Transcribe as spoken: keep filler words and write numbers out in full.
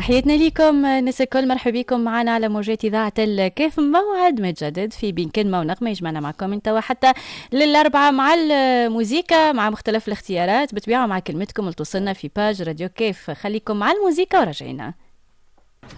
تحياتنا ليكم الناس الكل، مرحبا بكم معنا على موجات إذاعة الكيف. موعد متجدد في بين كلمة ونغمة يجمعنا معكم من توا حتى للأربعة مع الموسيقى، مع مختلف الاختيارات بتبيعوا مع كلمتكم اللي توصلنا في باج راديو كيف. خليكم مع الموسيقى ورجعينا.